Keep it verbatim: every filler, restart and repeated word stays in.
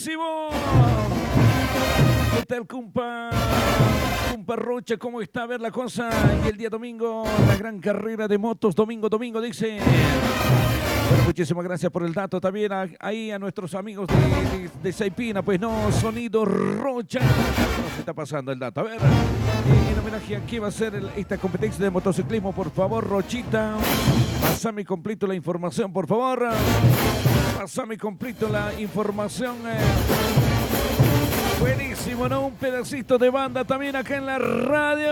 buenísimo. ¿Qué tal, compa? Compa Rocha, ¿cómo está? A ver la cosa. Y el día domingo, la gran carrera de motos. Domingo, domingo, dice. Bueno, muchísimas gracias por el dato también a, ahí a nuestros amigos de, de, de Saipina, pues no, Sonido Rocha. Nos está pasando el dato. A ver, en homenaje a qué va a ser el, esta competencia de motociclismo, por favor, Rochita. Pásame completo la información, por favor. Pásame completo la información. Eh. Buenísimo, ¿no? Un pedacito de banda también acá en la radio.